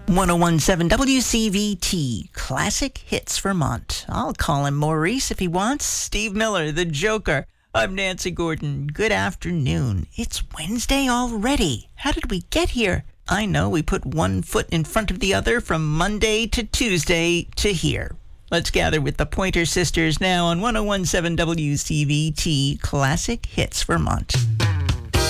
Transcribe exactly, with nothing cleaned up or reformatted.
ten seventeen W C V T, Classic Hits Vermont. I'll call him Maurice if he wants. Steve Miller, the Joker. I'm Nancy Gordon. Good afternoon. It's Wednesday already. How did we get here? I know we put one foot in front of the other from Monday to Tuesday to here. Let's gather with the Pointer Sisters now on ten seventeen W C V T, Classic Hits Vermont.